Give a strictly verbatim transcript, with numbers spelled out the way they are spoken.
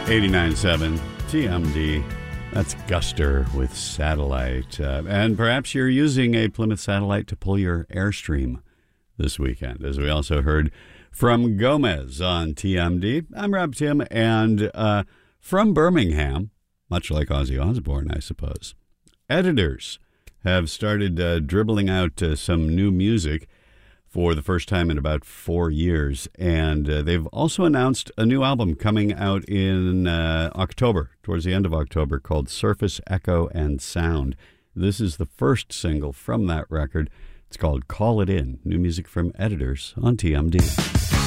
eighty-nine point seven T M D. That's Guster with Satellite. Uh, and perhaps you're using a Plymouth Satellite to pull your Airstream this weekend, as we also heard from Gomez on T M D. I'm Rob Tim, and uh, from Birmingham, much like Ozzy Osbourne, I suppose, Editors have started uh, dribbling out uh, some new music for the first time in about four years. And uh, they've also announced a new album coming out in uh, October, towards the end of October, called Surface, Echo, and Sound. This is the first single from that record. It's called Call It In, new music from Editors on T M D.